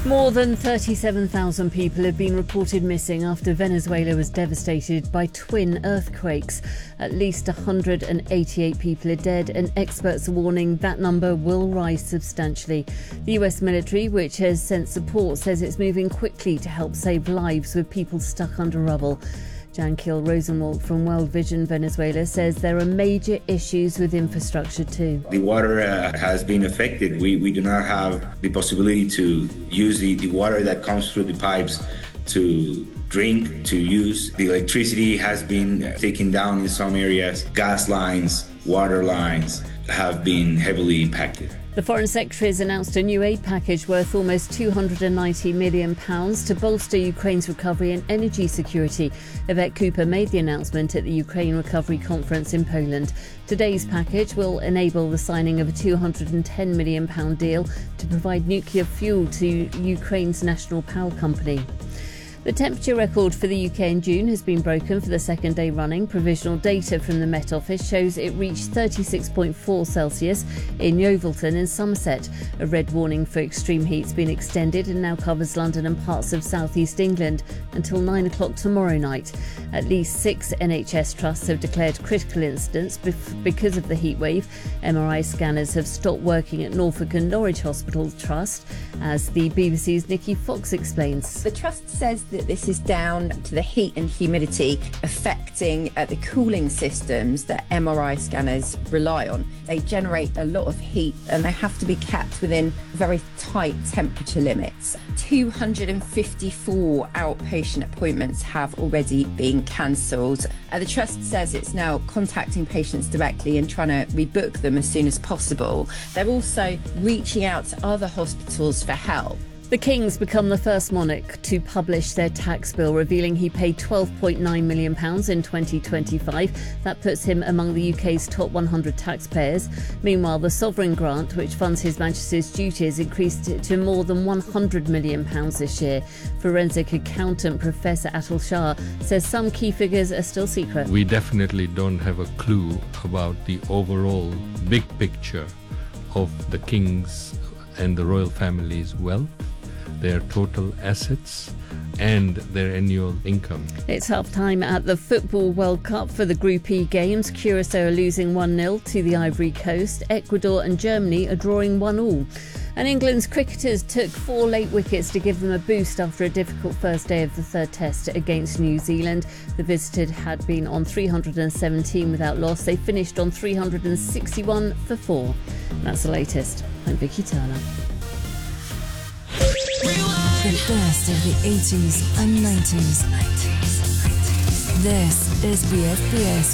More than 37,000 people have been reported missing after Venezuela was devastated by twin earthquakes. At least 188 people are dead, and experts are warning that number will rise substantially. The US military, which has sent support, says it's moving quickly to help save lives with people stuck under rubble. Jankiel Rosenwald from World Vision Venezuela says there are major issues with infrastructure too. The water has been affected. We do not have the possibility to use the water that comes through the pipes to drink, to use. The electricity has been taken down in some areas. Gas lines, water lines have been heavily impacted. The Foreign Secretary has announced a new aid package worth almost £290 million to bolster Ukraine's recovery and energy security. Yvette Cooper made the announcement at the Ukraine Recovery Conference in Poland. Today's package will enable the signing of a £210 million deal to provide nuclear fuel to Ukraine's national power company. The temperature record for the UK in June has been broken for the second day running. Provisional data from the Met Office shows it reached 36.4 Celsius in Yeovilton and Somerset. A red warning for extreme heat has been extended and now covers London and parts of South East England until 9 o'clock tomorrow night. At least 6 NHS trusts have declared critical incidents because of the heat wave. MRI scanners have stopped working at Norfolk and Norwich Hospital Trust, as the BBC's Nikki Fox explains. The trust says that this is down to the heat and humidity affecting the cooling systems that MRI scanners rely on. They generate a lot of heat and they have to be kept within very tight temperature limits. 254 outpatient appointments have already been cancelled. The trust says it's now contacting patients directly and trying to rebook them as soon as possible. They're also reaching out to other hospitals for help. The King's become the first monarch to publish their tax bill, revealing he paid £12.9 million in 2025. That puts him among the UK's top 100 taxpayers. Meanwhile, the sovereign grant, which funds His Majesty's duties, increased to more than £100 million this year. Forensic accountant Professor Atul Shah says some key figures are still secret. We definitely don't have a clue about the overall big picture of the King's and the royal family's wealth, their total assets and their annual income. It's half-time at the Football World Cup for the Group E games. Curacao are losing 1-0 to the Ivory Coast. Ecuador and Germany are drawing 1-1. And England's cricketers took 4 late wickets to give them a boost after a difficult first day of the third test against New Zealand. The visitors had been on 317 without loss. They finished on 361 for 4. And that's the latest. I'm Vicky Turner. The best of the 80s and 90s. This is BFBS